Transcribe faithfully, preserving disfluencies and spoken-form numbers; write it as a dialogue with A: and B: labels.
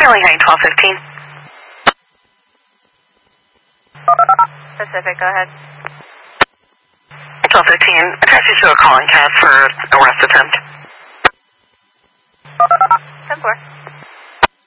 A: Charlie High, twelve fifteen.
B: Pacific, go ahead.
A: twelve fifteen, attach you to a calling tab for arrest attempt.